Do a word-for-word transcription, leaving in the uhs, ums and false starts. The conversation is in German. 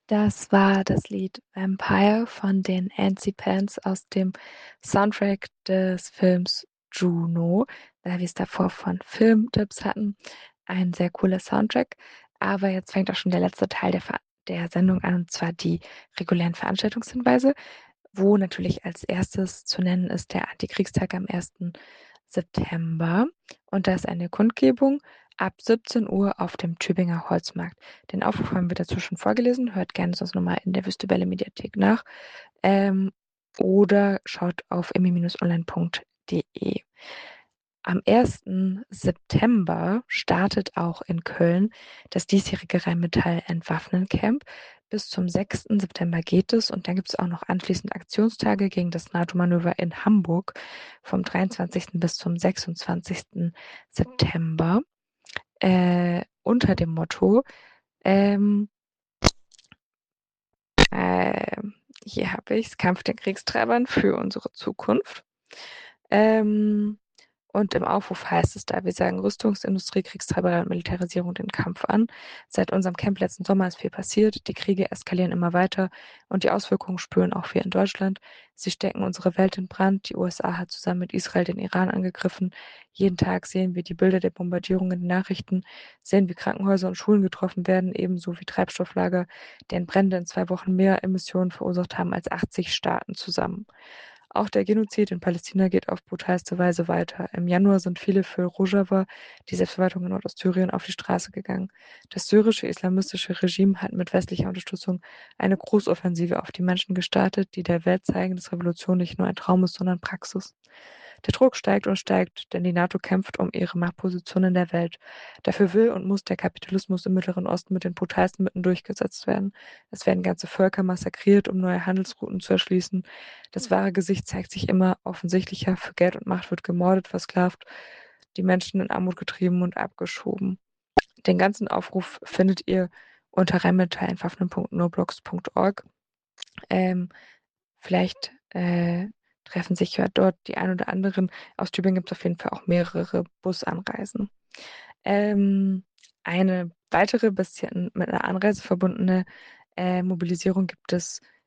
Das war das Lied Vampire von den Ancy Pants aus dem Soundtrack des Films Juno, da wir es davor von Filmtipps hatten. Ein sehr cooler Soundtrack. Aber jetzt fängt auch schon der letzte Teil der, Ver der Sendung an, und zwar die regulären Veranstaltungshinweise, wo natürlich als erstes zu nennen ist der Antikriegstag am ersten September. Und da ist eine Kundgebung ab siebzehn Uhr auf dem Tübinger Holzmarkt. Den Aufruf haben wir dazu schon vorgelesen. Hört gerne sonst nochmal in der Wüstewelle Mediathek nach. Ähm, oder schaut auf emmy online punkt de. Am ersten September startet auch in Köln das diesjährige Rheinmetall-Entwaffnen-Camp. Bis zum sechsten September geht es, und dann gibt es auch noch anschließend Aktionstage gegen das NATO-Manöver in Hamburg vom dreiundzwanzigsten bis zum sechsundzwanzigsten September äh, unter dem Motto, ähm, äh, hier habe ich es, Kampf den Kriegstreibern für unsere Zukunft. Ähm, und im Aufruf heißt es da, wir sagen Rüstungsindustrie, Kriegstreiberei und Militarisierung den Kampf an. Seit unserem Camp letzten Sommer ist viel passiert. Die Kriege eskalieren immer weiter und die Auswirkungen spüren auch wir in Deutschland. Sie stecken unsere Welt in Brand. Die U S A hat zusammen mit Israel den Iran angegriffen. Jeden Tag sehen wir die Bilder der Bombardierungen in den Nachrichten, sehen, wie Krankenhäuser und Schulen getroffen werden, ebenso wie Treibstofflager, deren Brände in zwei Wochen mehr Emissionen verursacht haben als achtzig Staaten zusammen. Auch der Genozid in Palästina geht auf brutalste Weise weiter. Im Januar sind viele für Rojava, die Selbstverwaltung in Nordostsyrien, auf die Straße gegangen. Das syrische islamistische Regime hat mit westlicher Unterstützung eine Großoffensive auf die Menschen gestartet, die der Welt zeigen, dass Revolution nicht nur ein Traum ist, sondern Praxis. Der Druck steigt und steigt, denn die NATO kämpft um ihre Machtposition in der Welt. Dafür will und muss der Kapitalismus im Mittleren Osten mit den brutalsten Mitteln durchgesetzt werden. Es werden ganze Völker massakriert, um neue Handelsrouten zu erschließen. Das wahre Gesicht zeigt sich immer offensichtlicher. Für Geld und Macht wird gemordet, versklavt, die Menschen in Armut getrieben und abgeschoben. Den ganzen Aufruf findet ihr unter rheinmetallentwaffnen punkt noblogs punkt org. Ähm, vielleicht äh, treffen sich ja dort die ein oder anderen. Aus Tübingen gibt es auf jeden Fall auch mehrere Busanreisen. Ähm, eine weitere, bisschen mit einer Anreise verbundene äh, Mobilisierung gibt es